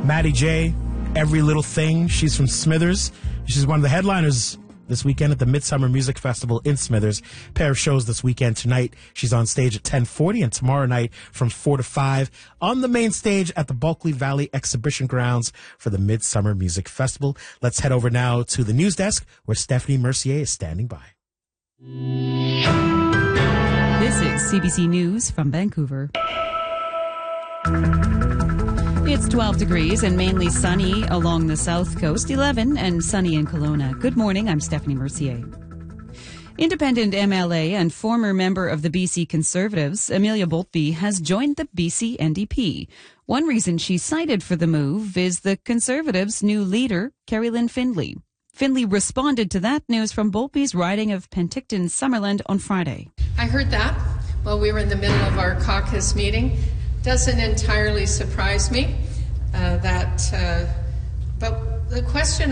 Maddie J, Every Little Thing. She's from Smithers. She's one of the headliners this weekend at the Midsummer Music Festival in Smithers. Pair of shows this weekend. Tonight, she's on stage at 10:40, and tomorrow night from 4 to 5 on the main stage at the Bulkley Valley Exhibition Grounds for the Midsummer Music Festival. Let's head over now to the news desk where Stephanie Mercier is standing by. This is CBC News from Vancouver. It's 12 degrees and mainly sunny along the south coast, 11 and sunny in Kelowna. Good morning, I'm Stephanie Mercier. Independent MLA and former member of the BC Conservatives, Amelia Boltby, has joined the BC NDP. One reason she cited for the move is the Conservatives' new leader, Kerry-Lynne Findlay. Findlay responded to that news from Boltby's riding of Penticton Summerland on Friday. I heard that while we were in the middle of our caucus meeting. Doesn't entirely surprise me but the question